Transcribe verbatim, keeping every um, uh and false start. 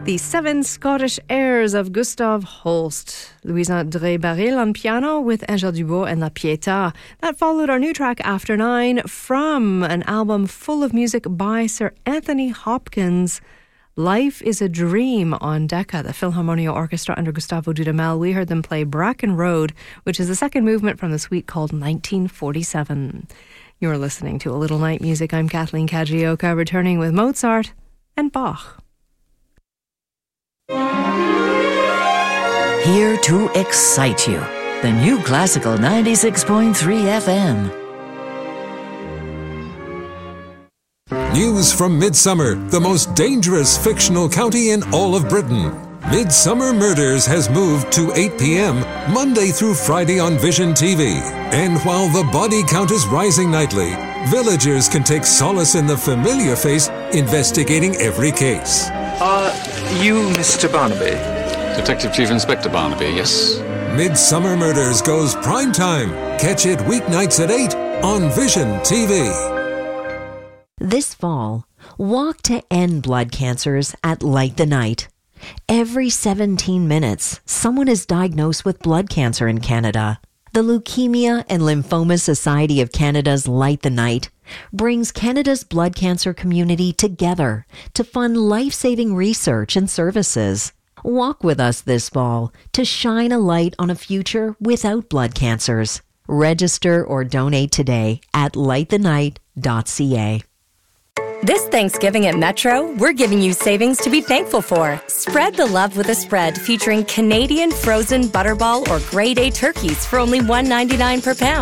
The Seven Scottish Airs of Gustav Holst. Louis-André Baril on piano with Angèle Dubois and La Pietà. That followed our new track After Nine from an album full of music by Sir Anthony Hopkins. Life is a Dream on Decca, the Philharmonia Orchestra under Gustavo Dudamel. We heard them play Bracken Road, which is the second movement from the suite called nineteen forty-seven. You're listening to A Little Night Music. I'm Kathleen Kajioka, returning with Mozart and Bach. Here to excite you, the new Classical ninety-six point three F M. News from Midsummer, the most dangerous fictional county in all of Britain. Midsummer Murders has moved to eight p.m. Monday through Friday on Vision T V. And while the body count is rising nightly, villagers can take solace in the familiar face investigating every case. Are you Mister Barnaby? Detective Chief Inspector Barnaby, yes. Midsummer Murders goes prime time. Catch it weeknights at eight on Vision T V. This fall, walk to end blood cancers at Light the Night. Every seventeen minutes, someone is diagnosed with blood cancer in Canada. The Leukemia and Lymphoma Society of Canada's Light the Night brings Canada's blood cancer community together to fund life-saving research and services. Walk with us this fall to shine a light on a future without blood cancers. Register or donate today at light the night dot c a. This Thanksgiving at Metro, we're giving you savings to be thankful for. Spread the love with a spread featuring Canadian frozen butterball or grade A turkeys for only one dollar ninety-nine per pound.